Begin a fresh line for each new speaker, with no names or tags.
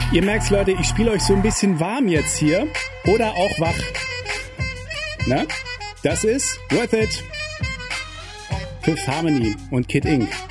Ihr merkt's, Leute, ich spiele euch so ein bisschen warm jetzt hier. Oder auch wach. Na? Das ist Worth It. Fifth Harmony und Kid Ink.